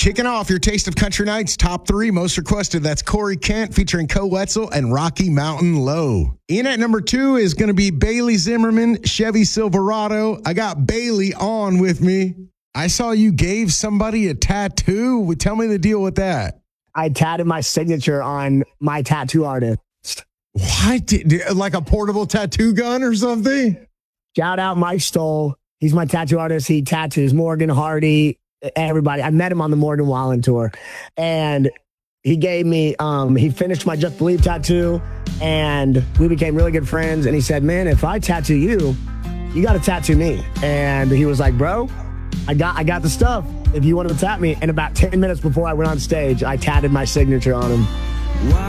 Kicking off your Taste of Country Nights top 3 most requested. That's Corey Kent featuring Co Wetzel and Rocky Mountain Low. In at number 2 is going to be Bailey Zimmerman, Chevy Silverado. I got Bailey on with me. I saw you gave somebody a tattoo. Tell me the deal with that. I tatted my signature on my tattoo artist. What? Like a portable tattoo gun or something? Shout out Mike Stoll. He's my tattoo artist. He tattoos Morgan, Hardy, everybody. I met him on the Morgan Wallen tour, and he gave me, he finished my Just Believe tattoo, and we became really good friends. And he said, man, if I tattoo you, you got to tattoo me. And he was like, bro, I got the stuff if you wanted to tap me. And about 10 minutes before I went on stage, I tatted my signature on him.